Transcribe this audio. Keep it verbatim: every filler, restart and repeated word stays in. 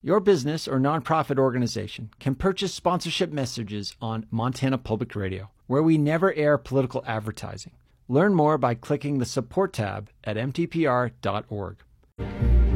Your business or nonprofit organization can purchase sponsorship messages on Montana Public Radio, where we never air political advertising. Learn more by clicking the support tab at m t p r dot org.